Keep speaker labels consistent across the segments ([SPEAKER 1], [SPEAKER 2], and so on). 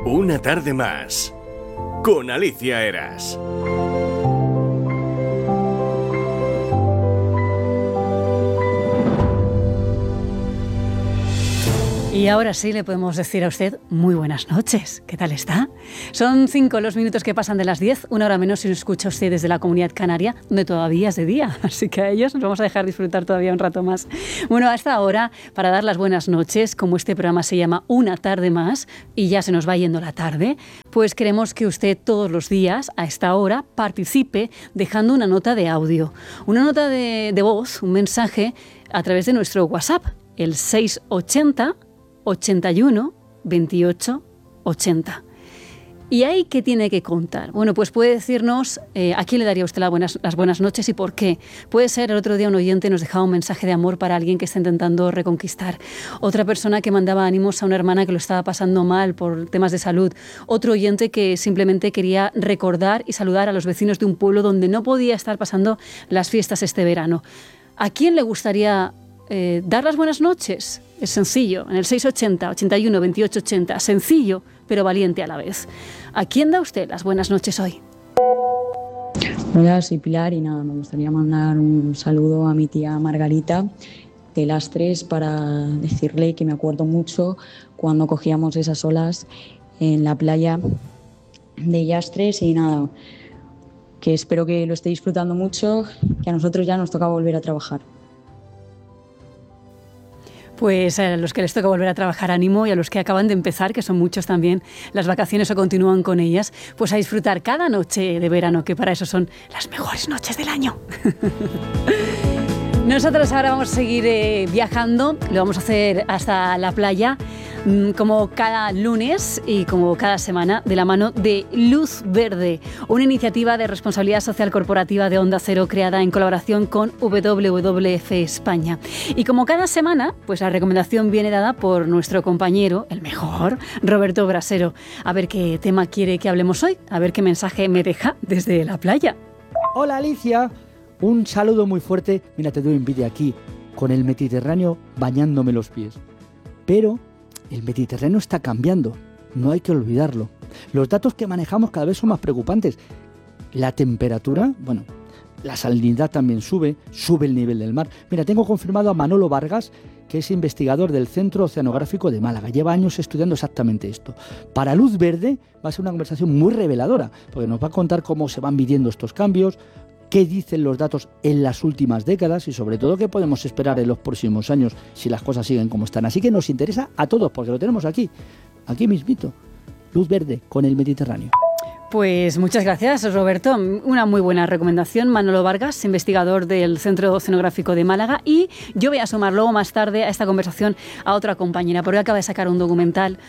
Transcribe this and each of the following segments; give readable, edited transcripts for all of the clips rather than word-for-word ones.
[SPEAKER 1] Una tarde más con Alicia Eras.
[SPEAKER 2] Y ahora sí le podemos decir a usted muy buenas noches. ¿Qué tal está? Son 5 los minutos que pasan de las 10, una hora menos si nos escucha usted desde la Comunidad Canaria, donde todavía es de día. Así que a ellos nos vamos a dejar disfrutar todavía un rato más. Bueno, a esta hora, para dar las buenas noches, como este programa se llama Una tarde más y ya se nos va yendo la tarde, pues queremos que usted todos los días, a esta hora, participe dejando una nota de audio. Una nota de voz, un mensaje a través de nuestro WhatsApp, el 680 81 28 80. ¿Y ahí qué tiene que contar? Bueno, pues puede decirnos a quién le daría usted las buenas noches y por qué. Puede ser, el otro día un oyente nos dejaba un mensaje de amor para alguien que está intentando reconquistar. Otra persona que mandaba ánimos a una hermana que lo estaba pasando mal por temas de salud. Otro oyente que simplemente quería recordar y saludar a los vecinos de un pueblo donde no podía estar pasando las fiestas este verano. ¿A quién le gustaría dar las buenas noches? Es sencillo, en el 680 81 28 80, sencillo pero valiente a la vez. ¿A quién da usted las buenas noches hoy?
[SPEAKER 3] Hola, soy Pilar y nada, me gustaría mandar un saludo a mi tía Margarita de Lastres para decirle que me acuerdo mucho cuando cogíamos esas olas en la playa de Lastres y nada, que espero que lo esté disfrutando mucho, que a nosotros ya nos toca volver a trabajar.
[SPEAKER 2] Pues a los que les toca volver a trabajar, ánimo, y a los que acaban de empezar, que son muchos también, las vacaciones o continúan con ellas, pues a disfrutar cada noche de verano, que para eso son las mejores noches del año. Nosotros ahora vamos a seguir viajando, lo vamos a hacer hasta la playa, como cada lunes y como cada semana, de la mano de Luz Verde, una iniciativa de responsabilidad social corporativa de Onda Cero creada en colaboración con WWF España. Y como cada semana, pues la recomendación viene dada por nuestro compañero, el mejor, Roberto Brasero. A ver qué tema quiere que hablemos hoy, a ver qué mensaje me deja desde la playa.
[SPEAKER 4] Hola Alicia, un saludo muy fuerte. Mira, te doy envidia aquí, con el Mediterráneo bañándome los pies. Pero el Mediterráneo está cambiando, no hay que olvidarlo. Los datos que manejamos cada vez son más preocupantes. La temperatura, bueno, la salinidad también sube el nivel del mar. Mira, tengo confirmado a Manolo Vargas, que es investigador del Centro Oceanográfico de Málaga. Lleva años estudiando exactamente esto. Para Luz Verde va a ser una conversación muy reveladora, porque nos va a contar cómo se van midiendo estos cambios, qué dicen los datos en las últimas décadas y sobre todo qué podemos esperar en los próximos años si las cosas siguen como están. Así que nos interesa a todos porque lo tenemos aquí mismito. Luz Verde con el Mediterráneo.
[SPEAKER 2] Pues muchas gracias, Roberto. Una muy buena recomendación. Manolo Vargas, investigador del Centro Oceanográfico de Málaga. Y yo voy a sumar luego más tarde a esta conversación a otra compañera, porque acaba de sacar un documental,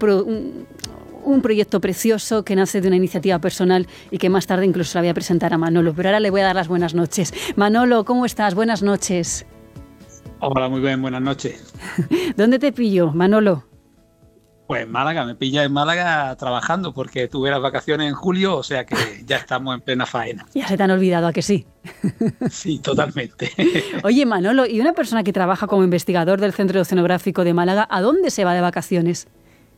[SPEAKER 2] un proyecto precioso que nace de una iniciativa personal y que más tarde incluso la voy a presentar a Manolo. Pero ahora le voy a dar las buenas noches. Manolo, ¿cómo estás? Buenas noches.
[SPEAKER 5] Hola, muy bien, buenas noches.
[SPEAKER 2] ¿Dónde te pillo, Manolo?
[SPEAKER 5] Pues en Málaga, me pilla en Málaga trabajando porque tuve las vacaciones en julio, o sea que ya estamos en plena faena.
[SPEAKER 2] Ya se te han olvidado, ¿a que sí?
[SPEAKER 5] Sí, totalmente.
[SPEAKER 2] Oye, Manolo, ¿y una persona que trabaja como investigador del Centro Oceanográfico de Málaga, a dónde se va de vacaciones?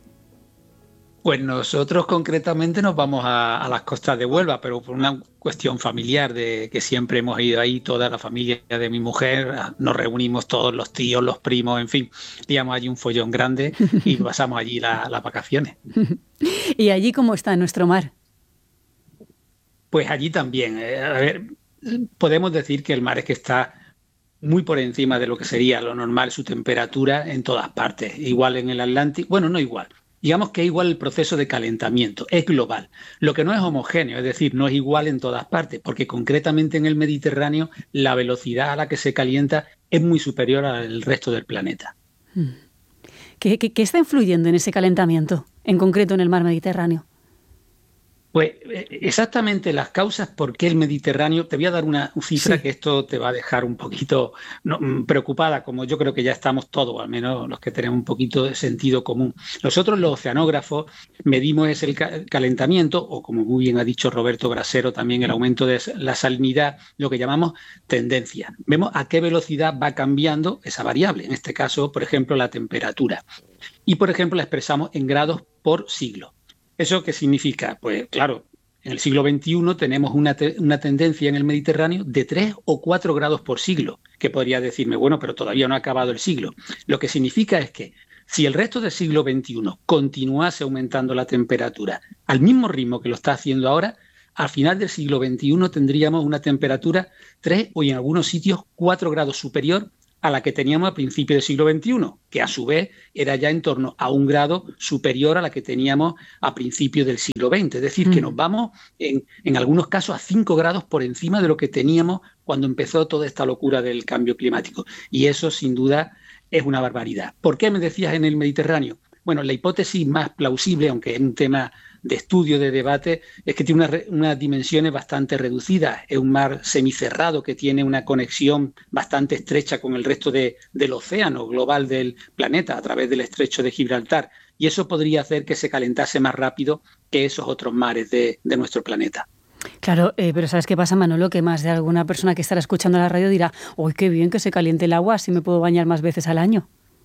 [SPEAKER 5] Pues nosotros concretamente nos vamos a las costas de Huelva, pero por una cuestión familiar de que siempre hemos ido ahí, toda la familia de mi mujer, nos reunimos todos los tíos, los primos, en fin, digamos allí un follón grande y pasamos allí las vacaciones.
[SPEAKER 2] ¿Y allí cómo está nuestro mar?
[SPEAKER 5] Pues allí también, a ver, podemos decir que el mar es que está muy por encima de lo que sería lo normal, su temperatura en todas partes, igual en el Atlántico, bueno, no igual. Digamos que es igual el proceso de calentamiento, es global. Lo que no es homogéneo, es decir, no es igual en todas partes, porque concretamente en el Mediterráneo la velocidad a la que se calienta es muy superior al resto del planeta.
[SPEAKER 2] ¿Qué está influyendo en ese calentamiento, en concreto en el mar Mediterráneo?
[SPEAKER 5] Pues exactamente las causas por qué el Mediterráneo, te voy a dar una cifra
[SPEAKER 2] sí,
[SPEAKER 5] que esto te va a dejar un poquito preocupada, como yo creo que ya estamos todos, al menos los que tenemos un poquito de sentido común. Nosotros los oceanógrafos medimos el calentamiento, o como muy bien ha dicho Roberto Brasero, también el aumento de la salinidad, lo que llamamos tendencia. Vemos a qué velocidad va cambiando esa variable, en este caso, por ejemplo, la temperatura. Y, por ejemplo, la expresamos en grados por siglo. ¿Eso qué significa? Pues claro, en el siglo XXI tenemos una tendencia en el Mediterráneo de 3 o 4 grados por siglo, que podría decirme, bueno, pero todavía no ha acabado el siglo. Lo que significa es que si el resto del siglo XXI continuase aumentando la temperatura al mismo ritmo que lo está haciendo ahora, al final del siglo XXI tendríamos una temperatura 3 o en algunos sitios 4 grados superior a la que teníamos a principios del siglo XXI, que a su vez era ya en torno a 1 grado superior a la que teníamos a principios del siglo XX. Es decir, que nos vamos en algunos casos a 5 grados por encima de lo que teníamos cuando empezó toda esta locura del cambio climático. Y eso, sin duda, es una barbaridad. ¿Por qué me decías en el Mediterráneo? Bueno, la hipótesis más plausible, aunque es un tema de estudio, de debate, es que tiene unas dimensiones bastante reducidas. Es un mar semicerrado que tiene una conexión bastante estrecha con el resto del océano global del planeta a través del estrecho de Gibraltar. Y eso podría hacer que se calentase más rápido que esos otros mares de nuestro planeta.
[SPEAKER 2] Claro, pero ¿sabes qué pasa, Manolo? Que más de alguna persona que estará escuchando la radio dirá, ¡uy, qué bien que se caliente el agua! Así me puedo bañar más veces al año.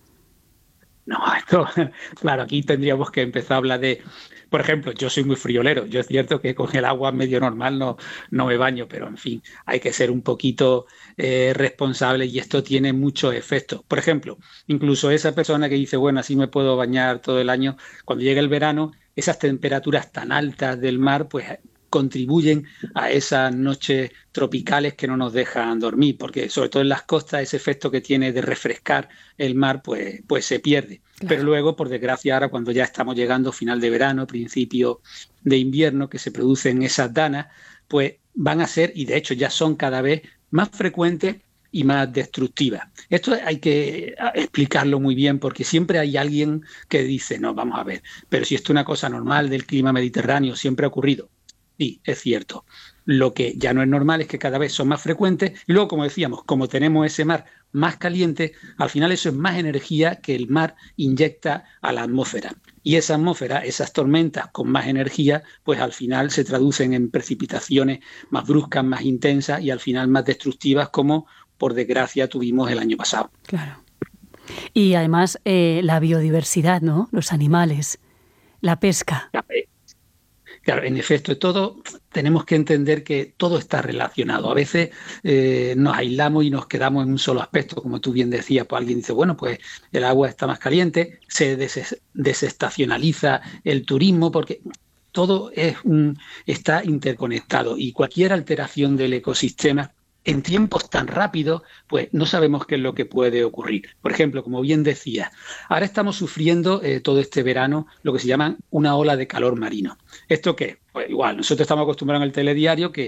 [SPEAKER 5] No, esto, claro, aquí tendríamos que empezar a hablar de, por ejemplo, yo soy muy friolero, yo es cierto que con el agua medio normal no me baño, pero en fin, hay que ser un poquito responsable y esto tiene muchos efectos. Por ejemplo, incluso esa persona que dice, bueno, así me puedo bañar todo el año, cuando llega el verano, esas temperaturas tan altas del mar, pues contribuyen a esas noches tropicales que no nos dejan dormir, porque sobre todo en las costas ese efecto que tiene de refrescar el mar pues se pierde. Claro. Pero luego, por desgracia, ahora cuando ya estamos llegando final de verano, principio de invierno, que se producen esas danas, pues van a ser, y de hecho ya son cada vez más frecuentes y más destructivas. Esto hay que explicarlo muy bien porque siempre hay alguien que dice, no, vamos a ver, pero si esto es una cosa normal del clima mediterráneo, siempre ha ocurrido. Sí, es cierto. Lo que ya no es normal es que cada vez son más frecuentes y luego, como decíamos, como tenemos ese mar más caliente, al final eso es más energía que el mar inyecta a la atmósfera. Y esa atmósfera, esas tormentas con más energía, pues al final se traducen en precipitaciones más bruscas, más intensas y al final más destructivas, como por desgracia tuvimos el año pasado.
[SPEAKER 2] Claro. Y además la biodiversidad, ¿no? Los animales, la pesca.
[SPEAKER 5] Claro, en efecto, todo tenemos que entender que todo está relacionado. A veces nos aislamos y nos quedamos en un solo aspecto, como tú bien decías, pues alguien dice, bueno, pues el agua está más caliente, se desestacionaliza el turismo, porque todo está interconectado y cualquier alteración del ecosistema en tiempos tan rápidos, pues no sabemos qué es lo que puede ocurrir. Por ejemplo, como bien decía, ahora estamos sufriendo todo este verano lo que se llama una ola de calor marino. ¿Esto qué? Pues igual, nosotros estamos acostumbrados en el telediario que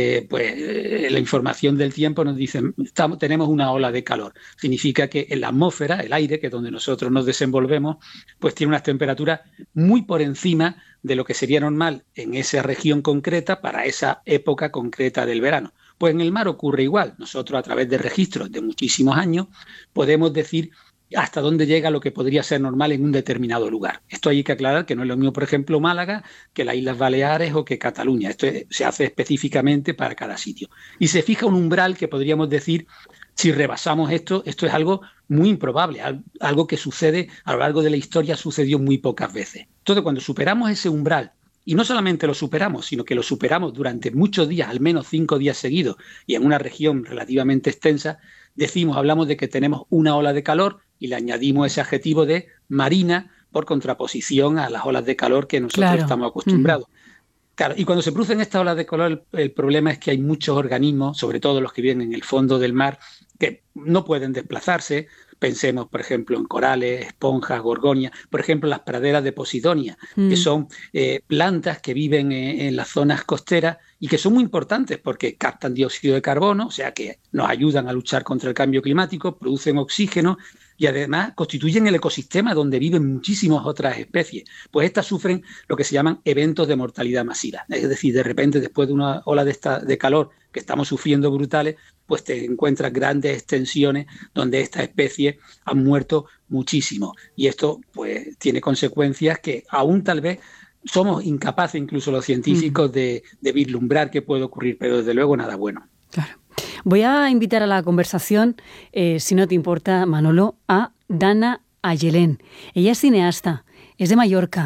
[SPEAKER 5] la información del tiempo nos dice tenemos una ola de calor. Significa que en la atmósfera, el aire, que es donde nosotros nos desenvolvemos, pues tiene unas temperaturas muy por encima de lo que sería normal en esa región concreta para esa época concreta del verano. Pues en el mar ocurre igual. Nosotros, a través de registros de muchísimos años, podemos decir hasta dónde llega lo que podría ser normal en un determinado lugar. Esto hay que aclarar que no es lo mismo, por ejemplo, Málaga que las Islas Baleares o que Cataluña. Esto se hace específicamente para cada sitio. Y se fija un umbral que podríamos decir, si rebasamos esto es algo muy improbable, algo que sucede a lo largo de la historia, sucedió muy pocas veces. Entonces, cuando superamos ese umbral, y no solamente lo superamos, sino que lo superamos durante muchos días, al menos 5 días seguidos, y en una región relativamente extensa, hablamos de que tenemos una ola de calor y le añadimos ese adjetivo de marina por contraposición a las olas de calor que nosotros estamos acostumbrados. Claro, y cuando se producen estas olas de calor, el problema es que hay muchos organismos, sobre todo los que viven en el fondo del mar, que no pueden desplazarse. Pensemos, por ejemplo, en corales, esponjas, gorgonias, por ejemplo, las praderas de Posidonia, que son plantas que viven en las zonas costeras y que son muy importantes porque captan dióxido de carbono, o sea que nos ayudan a luchar contra el cambio climático, producen oxígeno y además constituyen el ecosistema donde viven muchísimas otras especies. Pues estas sufren lo que se llaman eventos de mortalidad masiva. Es decir, de repente, después de una ola de calor que estamos sufriendo brutales, pues te encuentras grandes extensiones donde estas especies han muerto muchísimo. Y esto pues tiene consecuencias que aún tal vez somos incapaces, incluso los científicos, de vislumbrar qué puede ocurrir, pero desde luego nada bueno.
[SPEAKER 2] Claro. Voy a invitar a la conversación, si no te importa, Manolo, a Dana Ayelén. Ella es cineasta, es de Mallorca.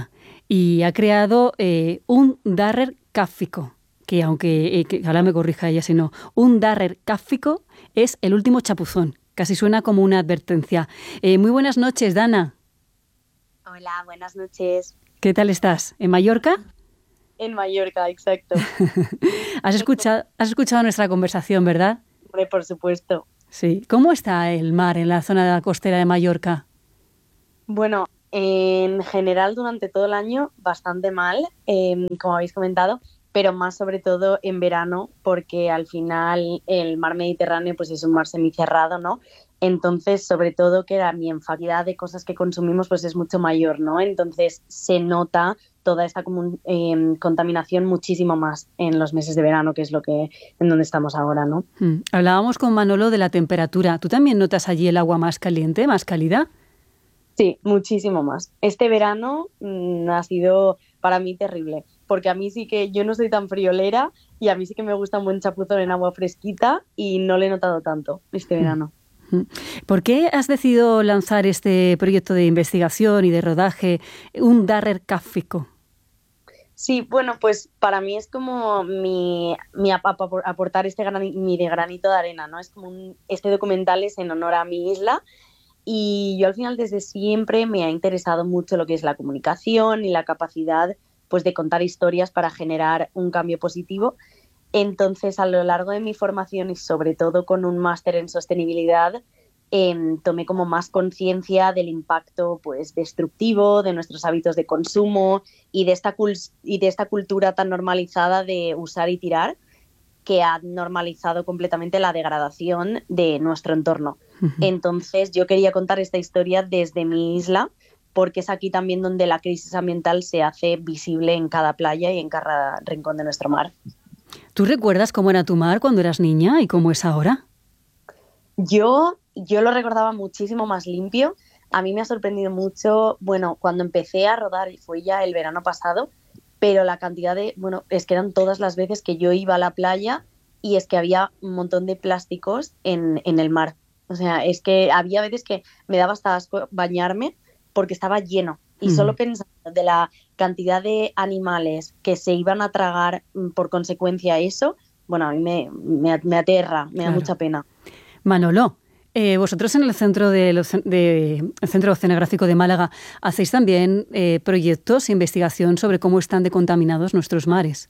[SPEAKER 2] y ha creado un Darrer Kaffico, que aunque, que ahora me corrija ella si no, un Darrer Kaffico es el último chapuzón. Casi suena como una advertencia. Muy buenas noches, Dana.
[SPEAKER 6] Hola, buenas noches.
[SPEAKER 2] ¿Qué tal estás? ¿En Mallorca?
[SPEAKER 6] En Mallorca, exacto.
[SPEAKER 2] ¿Has escuchado nuestra conversación, verdad?
[SPEAKER 6] Hombre, por supuesto.
[SPEAKER 2] Sí. ¿Cómo está el mar en la zona costera de Mallorca?
[SPEAKER 6] Bueno, en general durante todo el año bastante mal, como habéis comentado, pero más sobre todo en verano, porque al final el mar Mediterráneo pues es un mar semicerrado, ¿no? Entonces, sobre todo que la cantidad de cosas que consumimos pues es mucho mayor, ¿no? Entonces se nota toda esta contaminación muchísimo más en los meses de verano, que es en donde estamos ahora, ¿no?
[SPEAKER 2] Hablábamos con Manolo de la temperatura. ¿Tú también notas allí el agua más caliente, más cálida?
[SPEAKER 6] Sí, muchísimo más. Este verano ha sido para mí terrible, porque a mí sí que yo no soy tan friolera y a mí sí que me gusta un buen chapuzón en agua fresquita y no lo he notado tanto este verano.
[SPEAKER 2] ¿Por qué has decidido lanzar este proyecto de investigación y de rodaje, un Darrer Kaffico?
[SPEAKER 6] Sí, bueno, pues para mí es como aportar mi granito de arena, ¿no? Es como este documental es en honor a mi isla. Y yo al final desde siempre me ha interesado mucho lo que es la comunicación y la capacidad pues, de contar historias para generar un cambio positivo. Entonces, a lo largo de mi formación y sobre todo con un máster en sostenibilidad, tomé como más conciencia del impacto pues, destructivo de nuestros hábitos de consumo y de esta cultura tan normalizada de usar y tirar, que ha normalizado completamente la degradación de nuestro entorno. Entonces yo quería contar esta historia desde mi isla, porque es aquí también donde la crisis ambiental se hace visible en cada playa y en cada rincón de nuestro mar.
[SPEAKER 2] ¿Tú recuerdas cómo era tu mar cuando eras niña y cómo es ahora?
[SPEAKER 6] Yo lo recordaba muchísimo más limpio. A mí me ha sorprendido mucho, bueno, cuando empecé a rodar, y fue ya el verano pasado, pero la cantidad es que eran todas las veces que yo iba a la playa y es que había un montón de plásticos en el mar. O sea, es que había veces que me daba hasta asco bañarme porque estaba lleno. Y solo pensando de la cantidad de animales que se iban a tragar por consecuencia a eso, bueno, a mí me aterra, me da mucha pena.
[SPEAKER 2] Manolo, vosotros en el Centro el Centro Oceanográfico de Málaga hacéis también proyectos e investigación sobre cómo están de contaminados nuestros mares.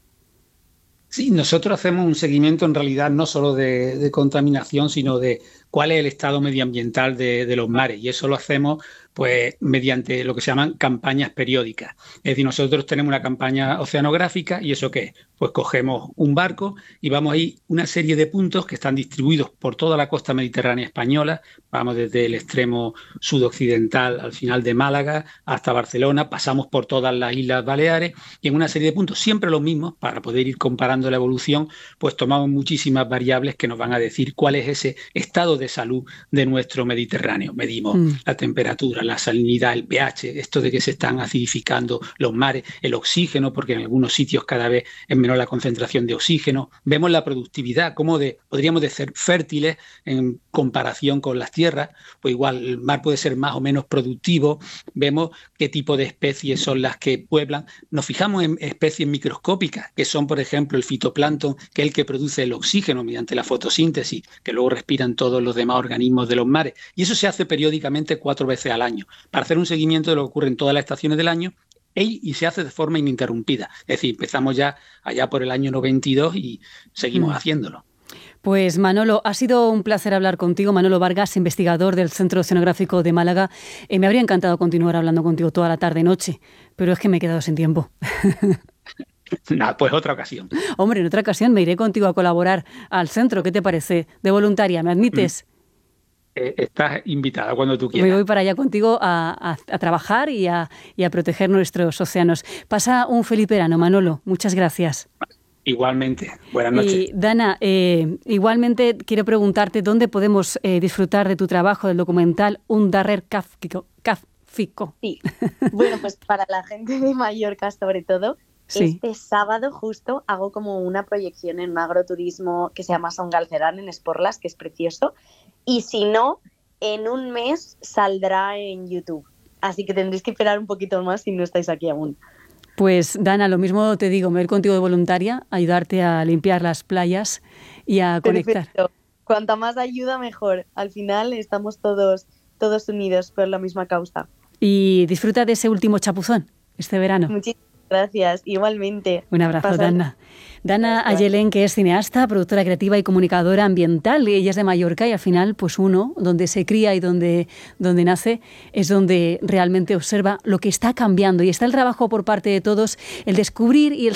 [SPEAKER 5] Sí, nosotros hacemos un seguimiento en realidad no solo de contaminación, sino de cuál es el estado medioambiental de los mares. Y eso lo hacemos pues mediante lo que se llaman campañas periódicas. Es decir, nosotros tenemos una campaña oceanográfica y ¿eso qué es? Pues cogemos un barco y vamos a ir una serie de puntos que están distribuidos por toda la costa mediterránea española. Vamos desde el extremo sudoccidental al final de Málaga hasta Barcelona, pasamos por todas las Islas Baleares y en una serie de puntos, siempre los mismos, para poder ir comparando la evolución, pues tomamos muchísimas variables que nos van a decir cuál es ese estado de salud de nuestro Mediterráneo. Medimos la temperatura, la salinidad, el pH, esto de que se están acidificando los mares, el oxígeno, porque en algunos sitios cada vez es menor la concentración de oxígeno. Vemos la productividad, cómo podríamos ser fértiles en comparación con las tierras, pues igual el mar puede ser más o menos productivo. Vemos qué tipo de especies son las que pueblan. Nos fijamos en especies microscópicas, que son, por ejemplo, el fitoplancton, que es el que produce el oxígeno mediante la fotosíntesis, que luego respiran todos los demás organismos de los mares. Y eso se hace periódicamente 4 veces al año, para hacer un seguimiento de lo que ocurre en todas las estaciones del año y se hace de forma ininterrumpida. Es decir, empezamos ya allá por el año 92 y seguimos haciéndolo.
[SPEAKER 2] Pues Manolo, ha sido un placer hablar contigo. Manolo Vargas, investigador del Centro Oceanográfico de Málaga. Me habría encantado continuar hablando contigo toda la tarde-noche, pero es que me he quedado sin tiempo.
[SPEAKER 5] Nada, pues otra ocasión.
[SPEAKER 2] Hombre, en otra ocasión me iré contigo a colaborar al centro. ¿Qué te parece? De voluntaria, ¿me admites?
[SPEAKER 5] Estás invitada cuando tú quieras.
[SPEAKER 2] Me voy para allá contigo a trabajar y a proteger nuestros océanos. Pasa un feliz verano, Manolo. Muchas gracias.
[SPEAKER 5] Igualmente. Buenas noches.
[SPEAKER 2] Y Dana, igualmente quiero preguntarte dónde podemos disfrutar de tu trabajo del documental Un Darrer Kaffico.
[SPEAKER 6] Sí. Bueno, pues para la gente de Mallorca sobre todo, sí. Este sábado justo hago como una proyección en un agroturismo que se llama Son Galceran en Esporlas, que es precioso. Y si no, en un mes saldrá en YouTube. Así que tendréis que esperar un poquito más si no estáis aquí aún.
[SPEAKER 2] Pues Dana, lo mismo te digo, me voy a ir contigo de voluntaria, ayudarte a limpiar las playas y a conectar.
[SPEAKER 6] Perfecto. Cuanta más ayuda, mejor. Al final estamos todos unidos por la misma causa.
[SPEAKER 2] Y disfruta de ese último chapuzón este verano.
[SPEAKER 6] Muchísimas gracias, igualmente.
[SPEAKER 2] Un abrazo,
[SPEAKER 6] Pasad.
[SPEAKER 2] Dana. Dana Ayelén, que es cineasta, productora creativa y comunicadora ambiental. Ella es de Mallorca y al final, pues uno, donde se cría y donde nace, es donde realmente observa lo que está cambiando. Y está el trabajo por parte de todos, el descubrir y el